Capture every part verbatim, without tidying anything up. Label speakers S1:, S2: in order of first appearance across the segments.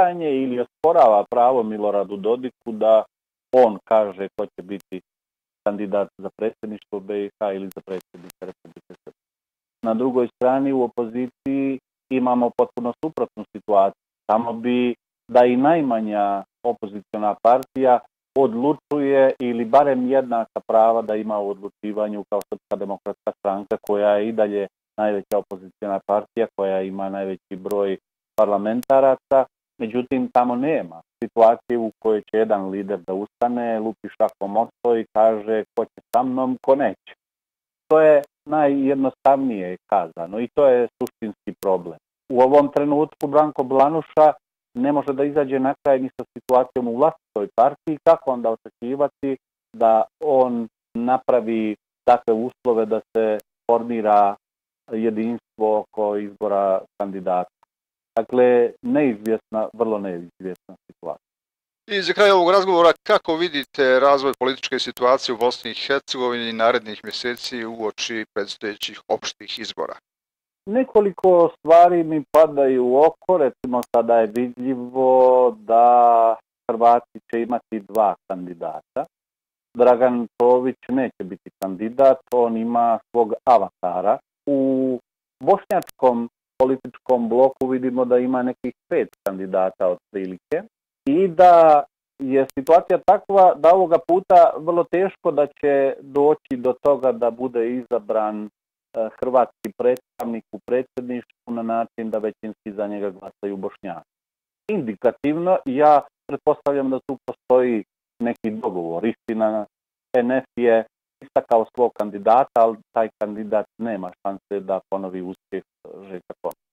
S1: pitanje ili osporava pravo Miloradu Dodiku da on kaže ko će biti kandidat za predsjedništvo be i ha ili za predsjednika Republike Srpske. Na drugoj strani u opoziciji imamo potpuno suprotnu situaciju. Samo bi da i najmanja opoziciona partija odlučuje ili barem jednaka prava da ima u odlučivanju kao Srpska demokratska stranka, koja je i dalje najveća opoziciona partija, koja ima najveći broj parlamentaraca. Međutim, tamo nema situacije u kojoj će jedan lider da ustane, lupi šakom o sto i kaže ko će sa mnom, ko neće. To je najjednostavnije kazano i to je suštinski problem. U ovom trenutku Branko Blanuša ne može da izađe na kraj ni sa situacijom u vlastitoj partiji, kako onda očekivati da on napravi takve uslove da se formira jedinstvo oko izbora kandidata. Dakle, neizvjesna, vrlo neizvjesna situacija.
S2: I za kraj ovog razgovora, kako vidite razvoj političke situacije u Bosni i Hercegovini narednih mjeseci uoči predstojećih opštih izbora?
S1: Nekoliko stvari mi padaju u oko. Recimo, sada je vidljivo da Hrvati će imati dva kandidata. Dragan Tović neće biti kandidat, on ima svog avatara. U bošnjačkom političkom bloku vidimo da ima nekih pet kandidata otprilike i da je situacija takva da ovoga puta vrlo teško da će doći do toga da bude izabran hrvatski predstavnik u predsjedništvu na način da većinski za njega glasaju Bošnjaci. Indikativno, ja pretpostavljam da tu postoji neki dogovor. Istina, en ef je istakao svog kandidata, ali taj kandidat nema šanse da ponovi uspjeh Željka Komšića.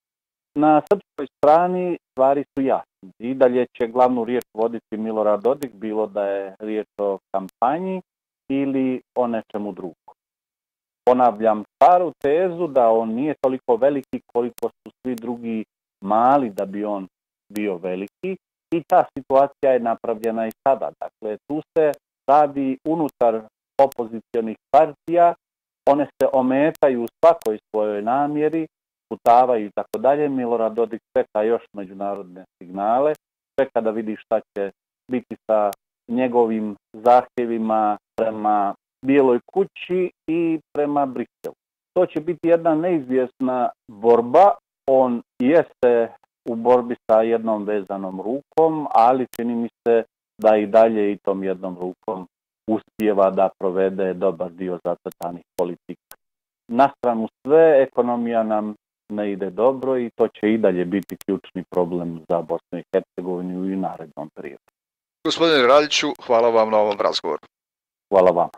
S1: Na srpskoj strani stvari su jasne. I dalje će glavnu riječ voditi Milorad Dodik, bilo da je riječ o kampanji ili o nečemu drugom. Ponavljam staru tezu da on nije toliko veliki koliko su svi drugi mali da bi on bio veliki i ta situacija je napravljena i sada. Dakle, tu se radi unutar opozicionih partija, one se ometaju u svakoj svojoj namjeri, putavaju i tako dalje. Milorad Dodik čeka još međunarodne signale, čeka da vidi šta će biti sa njegovim zahtjevima prema Bijeloj kući i prema Briselu. To će biti jedna neizvjesna borba. On jeste u borbi sa jednom vezanom rukom, ali čini mi se da i dalje i tom jednom rukom uspijeva da provede dobar dio zacrtanih politika. Na stranu sve, ekonomija nam ne ide dobro i to će i dalje biti ključni problem za Bosnu i Hercegovinu i u narednom periodu.
S2: Gospodine Raljiću, hvala vam na ovom razgovoru.
S1: Hvala vam.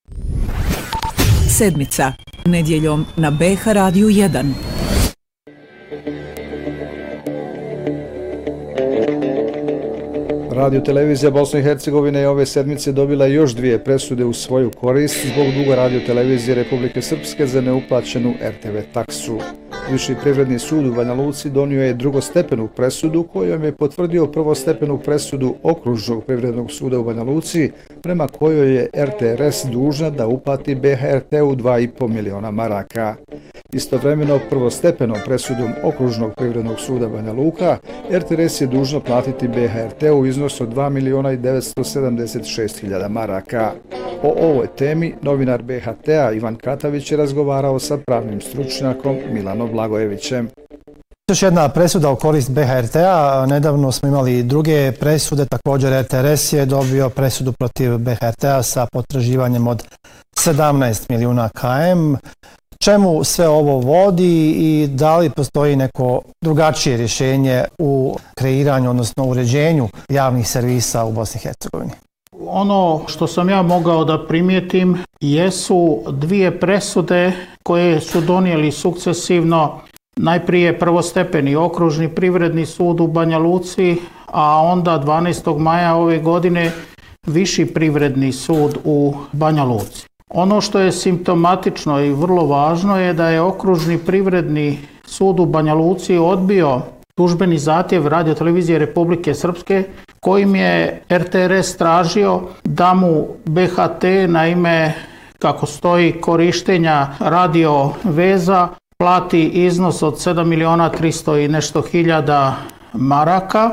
S3: Sedmica, nedjeljom na be ha Radiju jedan.
S4: Radio televizija Bosne i Hercegovine je ove sedmice dobila još dvije presude u svoju korist zbog duga Radio televizije Republike Srpske za neuplaćenu er te ve taksu. Viši privredni sud u Banja Luci donio je drugostepenu presudu kojom je potvrdio prvostepenu presudu Okružnog privrednog suda u Banja Luci, prema kojoj je er te er es dužna da uplati be ha er te-u dva i po miliona maraka. Istovremeno prvostepenom presudom Okružnog privrednog suda Banja Luka, er te er es je dužno platiti be ha er te-u iznos od dva miliona i devetsto sedamdeset šest hiljada maraka. O ovoj temi novinar be ha te-a Ivan Katavić je razgovarao sa pravnim stručnjakom Milanom Blagojevićem.
S5: Još jedna presuda u korist be ha er te-a. Nedavno smo imali druge presude. Također er te er es je dobio presudu protiv be ha er te-a sa potraživanjem od sedamnaest milijuna km. Čemu sve ovo vodi i da li postoji neko drugačije rješenje u kreiranju, odnosno uređenju javnih servisa u Bosni i Hercegovini?
S6: Ono što sam ja mogao da primijetim jesu dvije presude koje su donijeli sukcesivno najprije prvostepeni Okružni privredni sud u Banja Luci, a onda dvanaestog maja ove godine Viši privredni sud u Banja Luci. Ono što je simptomatično i vrlo važno je da je Okružni privredni sud u Banja Luci odbio tužbeni zahtjev Radio televizije Republike Srpske kojim je er te er es tražio da mu be ha te na ime, kako stoji, korištenja radio veza plati iznos od sedam miliona tristo i nešto hiljada maraka.